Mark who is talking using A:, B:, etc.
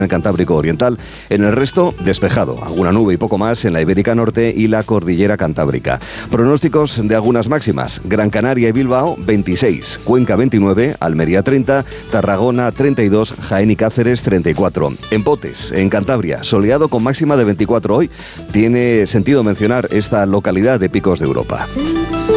A: el Cantábrico Oriental. En el resto, despejado. Alguna nube y poco más en la Ibérica Norte y la Cordillera Cantábrica. Pronósticos de algunas máximas. Gran Canaria y Bilbao, 26. Cuenca, 29. Almería, 30. Tarragona, 32. Jaén y Cáceres, 34. En Potes, en Cantabria, soleado con máxima de 24 hoy. Tiene sentido mencionar esta localidad de Picos de Europa.